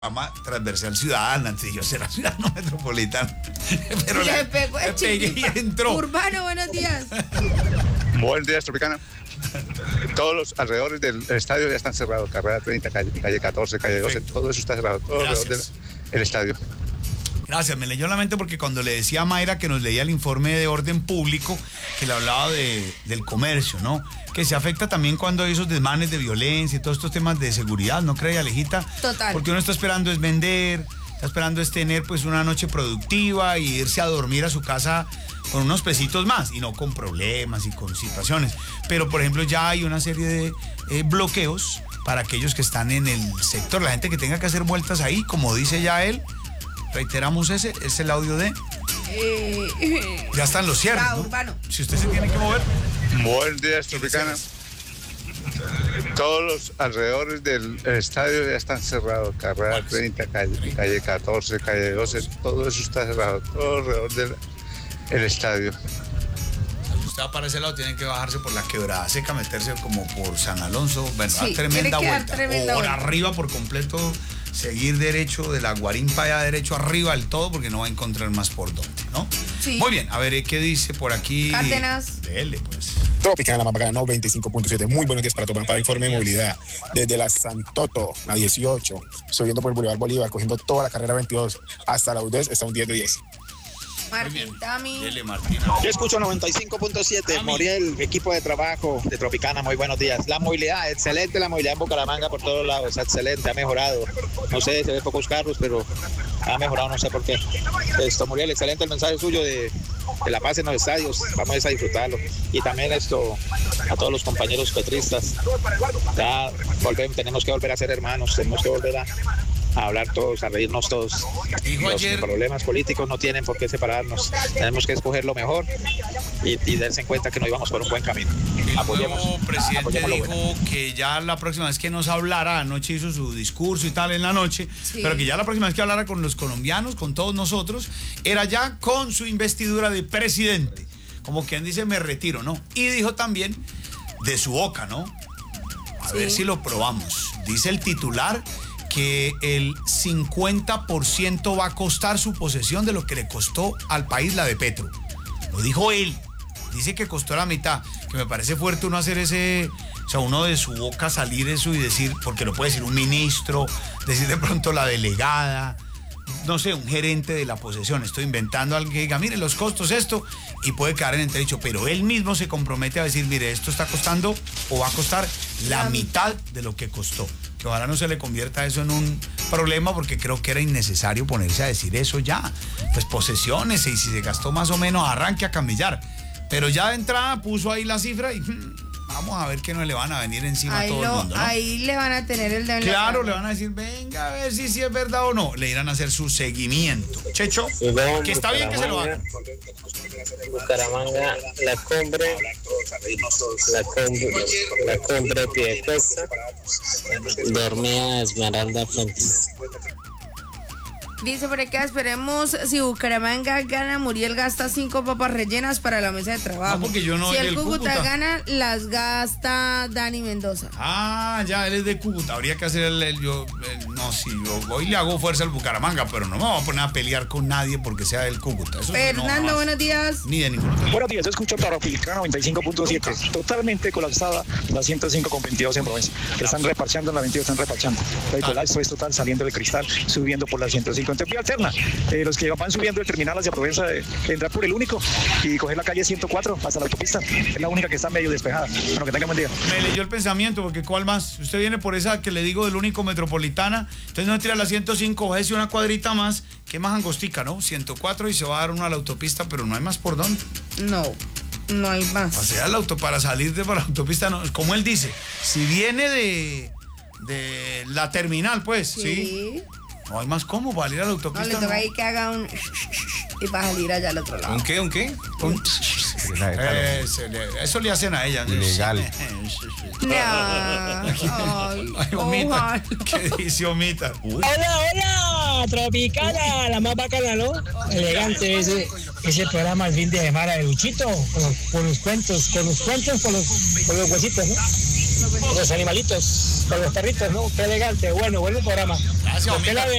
Transversal Ciudadana, si yo será ciudadano metropolitano. Pero le pegué y entró. Urbano, buenos días. Buenos días, Tropicana. Todos los alrededores del estadio ya están cerrados. Carrera 30, calle 14, calle 12, todo eso está cerrado. Todo alrededor del estadio. Gracias, me leyó la mente porque cuando le decía a Mayra que nos leía el informe de orden público, que le hablaba del comercio, ¿no? Que se afecta también cuando hay esos desmanes de violencia y todos estos temas de seguridad, ¿no cree, Alejita? Total. Porque uno está esperando es vender, está esperando es tener pues una noche productiva y irse a dormir a su casa con unos pesitos más y no con problemas y con situaciones. Pero, por ejemplo, ya hay una serie de bloqueos para aquellos que están en el sector, la gente que tenga que hacer vueltas ahí, como dice ya él. Reiteramos es el audio de... Ya están los cierres, ¿no? Urbano. Si usted se tiene que mover. Buenos días, Tropicana. Todos los alrededores del estadio ya están cerrados. Carrera 30, calle 14, calle 12, todo eso está cerrado. Todo alrededor del estadio. Si usted va para ese lado, tiene que bajarse por la Quebrada Seca, meterse como por San Alonso. Bueno, Sí, tremenda tiene que dar vuelta. tremenda Por vuelta. arriba por completo, seguir derecho de la Guarín allá derecho arriba del todo, porque no va a encontrar más por dónde, ¿no? Sí. Muy bien, a ver, ¿qué dice por aquí? Cárdenas. Dele, pues. Tropicana, la más bacana, no 25.7. Muy buenos días para todos, para informe de movilidad. Desde la Santoto, la 18, subiendo por el Boulevard Bolívar, cogiendo toda la carrera 22 hasta la UDES, está un 10 de 10. Martín, Tami. Dele, Martín. Yo escucho 95.7, Moriel, equipo de trabajo de Tropicana, muy buenos días. La movilidad, excelente la movilidad en Bucaramanga por todos lados, excelente, ha mejorado. No sé, se ve pocos carros, pero ha mejorado, no sé por qué. Moriel, excelente el mensaje suyo de la paz en los estadios, vamos a disfrutarlo. Y también a todos los compañeros petristas, ya tenemos que volver a ser hermanos, tenemos que volver a hablar todos, a reírnos todos. Los problemas políticos no tienen por qué separarnos. Tenemos que escoger lo mejor y darse en cuenta que no íbamos por un buen camino. El nuevo presidente dijo que ya la próxima vez que nos hablara, anoche hizo su discurso y tal en la noche, sí, pero que ya la próxima vez que hablara con los colombianos, con todos nosotros, era ya con su investidura de presidente. Como quien dice, me retiro, ¿no? Y dijo también de su boca, ¿no? A ver si lo probamos. Dice el titular que el 50% va a costar su posesión de lo que le costó al país la de Petro. Lo dijo él. Dice que costó la mitad, que me parece fuerte uno hacer uno de su boca salir eso y decir, porque lo puede decir un ministro, decir de pronto la delegada, no sé, un gerente de la posesión. Estoy inventando algo que diga, mire, los costos esto, y puede quedar en entredicho, pero él mismo se compromete a decir, mire, esto está costando o va a costar la mitad de lo que costó. Que ojalá no se le convierta eso en un problema, porque creo que era innecesario ponerse a decir eso ya. Pues posesiones, y si se gastó más o menos, arranque a camillar. Pero ya de entrada puso ahí la cifra y vamos a ver que no le van a venir encima a todo el mundo, ¿no? Ahí le van a tener el dedo. Claro, le van a decir, venga a ver si es verdad o no. Le irán a hacer su seguimiento. Checho, que está bien que se lo hagan. Bucaramanga, la cumbre Piedecuesta, dormía Esmeralda Fuentes. Dice por acá, esperemos si Bucaramanga gana, Muriel gasta 5 papas rellenas para la mesa de trabajo. No, porque yo no si soy el del Cúcuta Cúcuta gana, las gasta Dani Mendoza. Ah, ya, él es de Cúcuta. Habría que hacer yo voy y le hago fuerza al Bucaramanga, pero no me voy a poner a pelear con nadie porque sea del Cúcuta. Eso Fernando, no, buenos días. Ni de ningún. Buenos días, yo escucho Tropicana 95.7. Totalmente colapsada la 105 con 22 en Provincia. Están reparchando en la 22, están reparchando. El colapso es total, saliendo del Cristal, subiendo por la 105. Entonces, vía alterna. Los que van subiendo el terminal hacia Provenza, entrar por el único y coger la calle 104 hasta la autopista. Es la única que está medio despejada. Bueno, que tengan buen día. Me leyó el pensamiento, porque ¿cuál más? Usted viene por esa que le digo del único metropolitana, entonces no tira la 105, bájese una cuadrita más, que más angostica, ¿no? 104 y se va a dar uno a la autopista, pero no hay más por dónde. No hay más. O sea, para salir de la autopista, no, como él dice, si viene de la terminal, pues, ¿sí? No hay más cómo para ir a la autopista. No, le toca ahí que haga un y para salir allá al otro lado. ¿Un qué? ¿Un qué? Eso le hacen a ella. Ilegal. ¿Qué dice Omita? Hola, Tropicana, la más bacana, ¿no? Elegante ese programa el fin de semana de Luchito, con los cuentos, con los huesitos, ¿no? Con los animalitos, con los perritos, ¿no? Qué elegante, bueno, buen programa. Gracias, Dios te la amiga.